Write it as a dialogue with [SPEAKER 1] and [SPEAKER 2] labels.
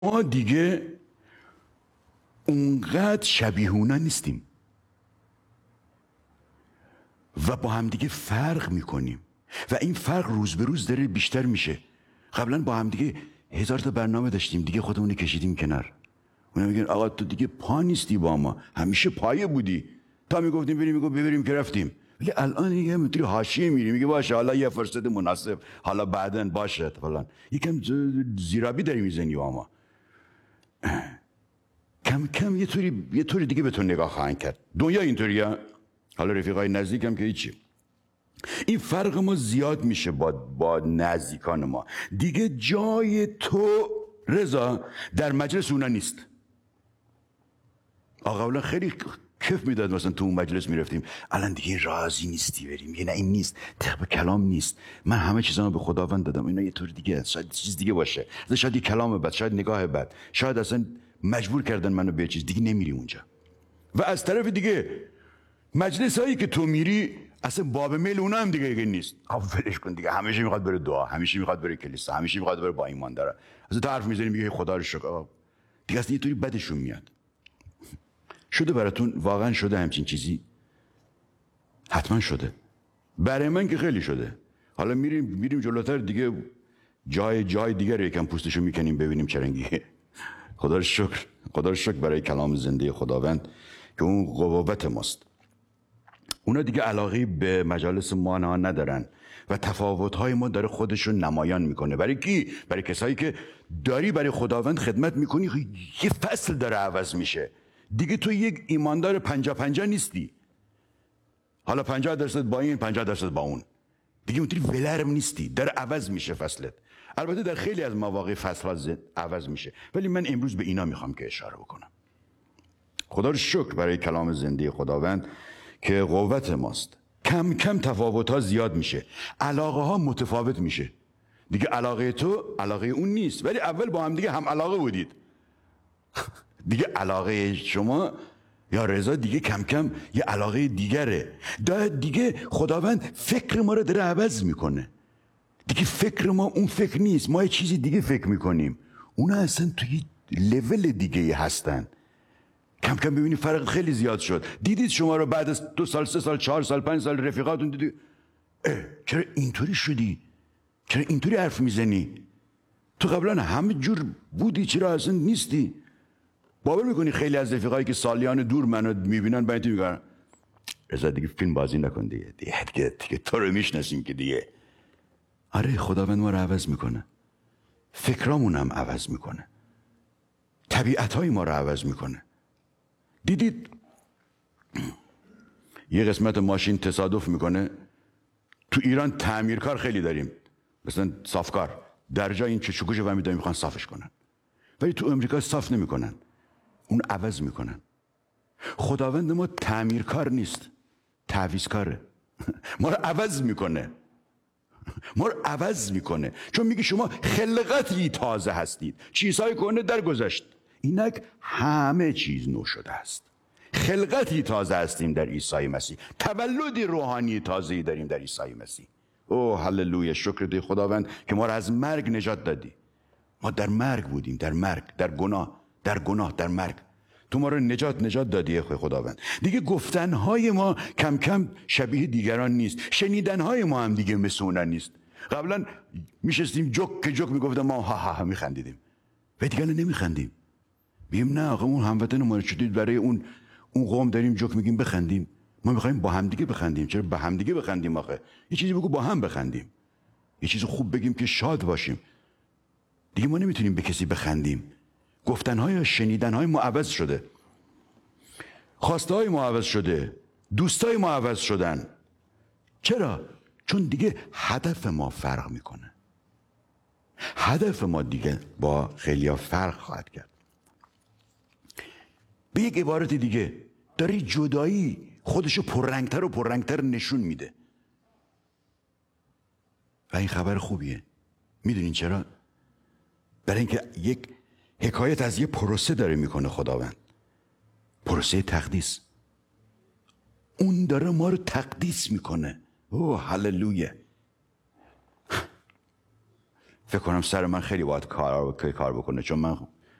[SPEAKER 1] ما دیگه اونقدر شبیهونا نیستیم و با هم دیگه فرق میکنیم و این فرق روز به روز داره بیشتر میشه. قبلا با هم دیگه 1000 تا برنامه داشتیم، دیگه خودمون کشیدیم کنار. اونا میگن آقا تو دیگه پا نیستی با ما، همیشه پایه بودی. تا میگفتیم بریم، میگو ببریم که رفتیم. ولی الان دیگه میتونی حاشیه میری، میگه باشه حالا یه فرصت مناسب، حالا بعدن باشه فلان. یکم زیرابی داری میزنی با ما. کم کم یه طوری دیگه به تو نگاه خواهند کرد. دنیا اینطوریه. حالا رفیقای نزدیکم که هیچی. این فرق ما زیاد میشه با نزدیکان ما. دیگه جای تو رضا در مجلس اونا نیست. آقا اولا خیلی کف میداد مثلا تو اون مجلس میرفتیم، الان دیگه راضی نیستی بریم، یه نه این نیست، طبق کلام نیست. من همه چیزامو به خداوند دادم، اینا یه طور دیگه است، شاید چیز دیگه باشه، شاید یه کلام بد، شاید نگاه بد، شاید اصلا مجبور کردن منو به چیز دیگه، نمیری اونجا. و از طرف دیگه مجلس هایی که تو میری اصلا باب میل اونا هم دیگه نیست. ولش کن دیگه، همیشه میخواد بره دعا، همیشه میخواد بره کلیسا، همیشه میخواد بره با ایمان داره. اصلا تو حرف میزنی میگه خدا رو شکر، دیگه اصلا یه طوری بدشون میاد. شده براتون؟ واقعا شده همچین چیزی؟ حتما شده. برای من که خیلی شده. حالا میریم جلوتر دیگه، جای دیگه رو یکم پوستشو میکنیم ببینیم چه رنگیه. خدا رو شکر برای کلام زنده خداوند که اون قوت ماست. اونا دیگه علاقه به مجالس ما ندارن و تفاوت‌های ما داره خودشو نمایان میکنه. برای کی؟ برای کسایی که داری برای خداوند خدمت میکنی. یه فصل داره عوض میشه دیگه. تو یک ایماندار 50-50 نیستی. حالا 50% با این، 50% با اون، دیگه اونطوری ولرم نیستی. داره عوض میشه فصلت. البته در خیلی از مواقع فصل‌ها عوض میشه، ولی من امروز به اینا میخوام که اشاره بکنم. خدا رو شکر برای کلام زنده خداوند که قوت ماست. کم کم تفاوت‌ها زیاد میشه، علاقه ها متفاوت میشه. دیگه علاقه تو علاقه اون نیست، ولی اول با هم دیگه هم علاقه بودید. دیگه علاقه شما یا رضا دیگه کم کم یه علاقه دیگره. دیگه خداوند فکر ما رو داره عوض میکنه. دیگه فکر ما اون فکر نیست، ما یه چیزی دیگه فکر میکنیم. اونا اصلا توی لول دیگه هستن. کم کم ببینید فرق خیلی زیاد شد. دیدید شما رو بعد از 2 سال 3 سال 4 سال 5 سال رفیقاتون دیدید چرا اینطوری شدی؟ چرا اینطوری حرف میزنی؟ تو قبلا همه جور بودی، چرا اصلا نیستی؟ باور میکنی خیلی از رفیقایی که سالیان دور منو میبینن بعد میگن رضا دیگه فیلم بازی نکن دیگه تو رو میشناسیم که دیگه. آره، خداوند ما رو عوض میکنه، فکرامون هم عوض میکنه، طبیعتهای ما رو عوض میکنه. دیدید یه قسمت ماشین تصادف میکنه. تو ایران تعمیرکار خیلی داریم، مثلا صافکار، در جای این چشوکوش و میدونی میخوان صافش کنن، ولی تو امریکا صاف نمیکنن، اون عوض میکنن. خداوند ما تعمیرکار نیست، تعویضکاره. ما رو عوض میکنه، چون میگه شما خلقتی تازه هستید، چیزهای کهنه درگذشت، اینک همه چیز نو شده است. خلقتی تازه هستیم در عیسی مسیح، تولدی روحانی تازه‌ای داریم در عیسی مسیح. اوه هللویا، شکر دی خداوند که ما رو از مرگ نجات دادی. ما در مرگ بودیم، در مرگ. تو ما رو نجات دادی خداوند. دیگه گفتنهای ما کم کم شبیه دیگران نیست، شنیدنهای ما هم دیگه مثل اونا نیست. قبلا میشستیم جوک میگفتم، ما ها میخندیدیم، و دیگه نمیخندیم. بیم نه آقا اون هموطن ما رو چطور برای اون قوم داریم جوک میگیم بخندیم؟ ما میخوایم با هم دیگه بخندیم. چرا با هم دیگه بخندیم؟ آخه یه چیزی بگو با هم بخندیم، یه چیز خوب بگیم که شاد باشیم. دیگه ما نمیتونیم به کسی بخندیم. گفتنهای و شنیدنهای ما عوض شده، خواستهای ما عوض شده، دوستای ما عوض شدن. چرا؟ چون دیگه هدف ما فرق میکنه. هدف ما دیگه با خیلیا فرق خواهد کرد. به یک عبارت دیگه، داری جدایی خودشو پررنگتر نشون میده و این خبر خوبیه. میدونین چرا؟ برای اینکه یک حکایت از یه پروسه داره میکنه خداوند، پروسه تقدیس. اون داره ما رو تقدیس میکنه. اوه هللویا. فکر کنم سر من خیلی باید کار بکنه، چون من